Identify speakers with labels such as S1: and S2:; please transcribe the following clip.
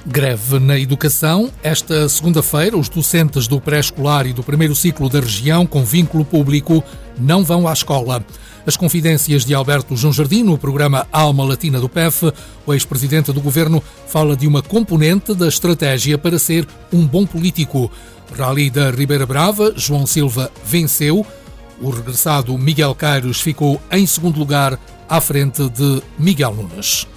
S1: Greve na educação. Esta segunda-feira, os docentes do pré-escolar e do primeiro ciclo da região com vínculo público não vão à escola. As confidências de Alberto João Jardim no programa Alma Latina do PEF, o ex-presidente do governo fala de uma componente da estratégia para ser um bom político. Rally da Ribeira Brava, João Silva venceu. O regressado Miguel Queiros ficou em segundo lugar à frente de Miguel Nunes.